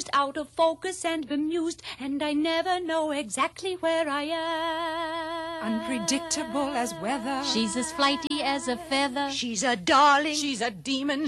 confused, out of focus and bemused, and I never know exactly where I am. Unpredictable as weather. She's as flighty as a feather. She's a darling. She's a demon.